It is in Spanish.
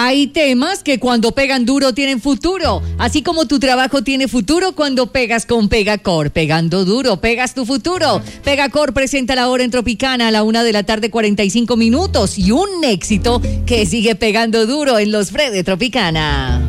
Hay temas que cuando pegan duro tienen futuro, así como tu trabajo tiene futuro cuando pegas con Pegacor. Pegando duro, pegas tu futuro. Pegacor presenta La Hora en Tropicana a la 1:45 PM y un éxito que sigue pegando duro en los Fred de Tropicana.